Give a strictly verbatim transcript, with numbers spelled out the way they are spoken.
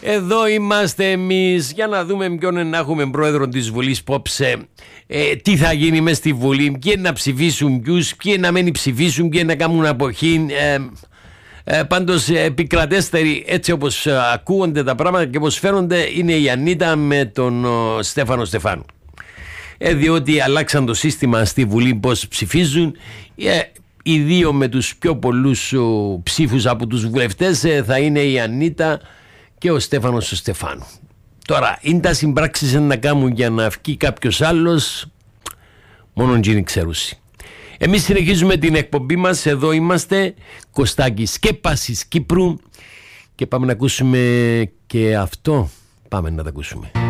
Εδώ είμαστε εμείς για να δούμε ποιον να έχουμε πρόεδρο της Βουλής πόψε, ε, τι θα γίνει μες στη Βουλή, ποιοι να ψηφίσουν ποιους, ποιοι να μην ψηφίσουν, ποιοι να κάνουν αποχή. Ε, ε, πάντως επικρατέστεροι έτσι όπως ακούγονται τα πράγματα και όπως φαίνονται είναι η Ανίτα με τον ο, Στέφανο Στεφάνου. Ε, διότι αλλάξαν το σύστημα στη Βουλή πως ψηφίζουν. Ε, οι δύο με τους πιο πολλούς ο, ψήφους από τους βουλευτές ε, θα είναι η Ανίτα και ο Στέφανος ο Στεφάνου. Τώρα, είναι τα συμπράξεις να κάνουν για να βγει κάποιος άλλος, μόνον γίνει ξερούσι. Εμείς συνεχίζουμε την εκπομπή μας, εδώ είμαστε, Κωστάκης Σκέπασης Κύπρου και πάμε να ακούσουμε και αυτό, πάμε να τα ακούσουμε.